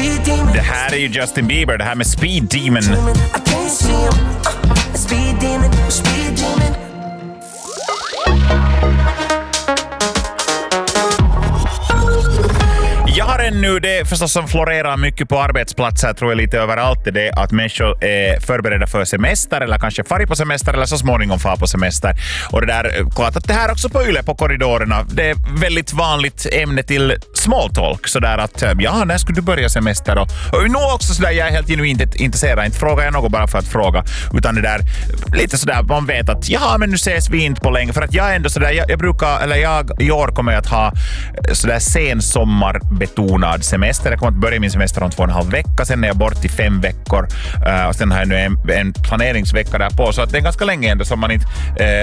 Det här är ju Justin Bieber, det här med Speed Demon. Jag har ännu det förstås som florerar mycket på arbetsplatser, tror jag lite överallt, är det att människor är förberedda för semester eller kanske far på semester eller så småningom far på semester. Och det där, klart att det här också på Yle på korridorerna, det är väldigt vanligt ämne till small talk, sådär att ja, när skulle du börja semester? Och nu också sådär, jag är helt genuint intresserad, inte frågar jag något bara för att fråga, utan det där lite sådär, man vet att ja, men nu ses vi inte på länge, för att jag ändå sådär, jag i år kommer att ha sådär sensommarbetonad semester. Jag kommer att börja min semester om 2,5 veckor, sen är jag bort i 5 veckor och sen har jag nu en planeringsvecka därpå, så att det är ganska länge ändå som man inte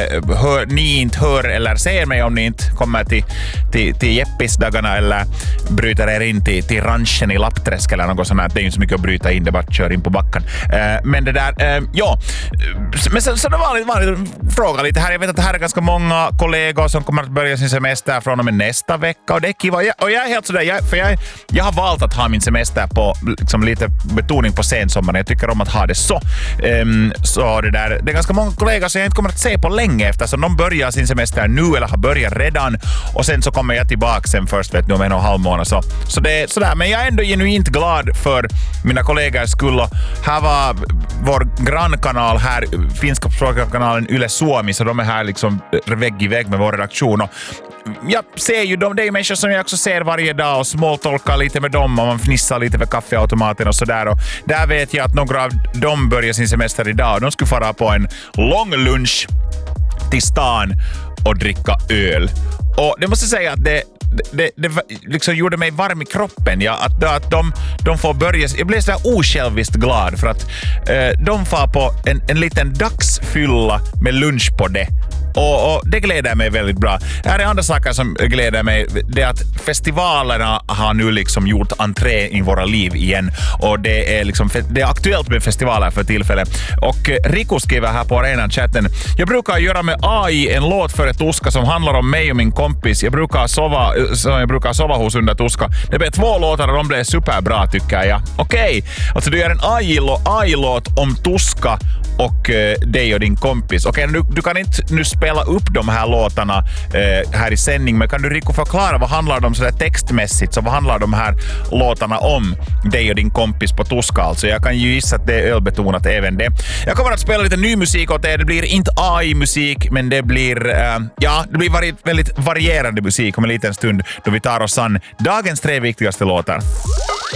ni inte hör eller ser mig om ni inte kommer till Jeppisdagarna eller bryter er in till ranchen i Lappträsk eller något sånt här. Det är ju inte så mycket att bryta in, det bara kör in på backen. Men det där, ja. Men så det var fråga lite här. Jag vet att det här är ganska många kollegor som kommer att börja sin semester från och med nästa vecka, och det är kiva. Och jag är helt sådär, jag har valt att ha min semester på liksom lite betoning på sensommaren. Jag tycker om att ha det så. Så det är ganska många kollegor som jag inte kommer att se på länge, eftersom de börjar sin semester nu eller har börjat redan, och sen så kommer jag tillbaka sen först vet ni om 1,5 månad. Så det är sådär, men jag är ändå genuint glad för mina kollegors skull. Här var vår grannkanal här, finska språkkanalen Yle Suomi, så de är här liksom vägg i vägg med vår redaktion, och jag ser ju dem, det är människor som jag också ser varje dag och småtolkar lite med dem och man fnissar lite vid kaffeautomaten och sådär, och där vet jag att några av dem börjar sin semester idag och de skulle fara på en lång lunch till stan och dricka öl. Och det måste säga att det liksom gjorde mig varm i kroppen, ja, att de får börja. Jag blev så där osjälviskt glad för att de får på en liten dagsfylla med lunch på det. Och det gläder mig väldigt bra. Här är andra saker som gläder mig. Det är att festivalerna har nu liksom gjort entré i våra liv igen. Och det är liksom, det är aktuellt med festivaler för tillfället. Och Riku skriver här på arenan-chatten: jag brukar göra med AI en låt för ett Tuska som handlar om mig och min kompis. Jag brukar sova hos under Tuska. Det blev 2 låtar och de blev superbra, tycker jag. Okej. Alltså du gör en AI-låt om Tuska och dig och din kompis. Okej, du kan inte nu spela upp de här låtarna här i sändning, men kan du, Riku, förklara vad handlar de sådär textmässigt, så vad handlar de här låtarna om dig och din kompis på Tuska? Alltså jag kan ju gissa att det är ölbetonat även det. Jag kommer att spela lite ny musik åt er. Det blir inte AI-musik, men det blir väldigt varierande musik om en liten stund, då vi tar oss an dagens 3 viktigaste låtar.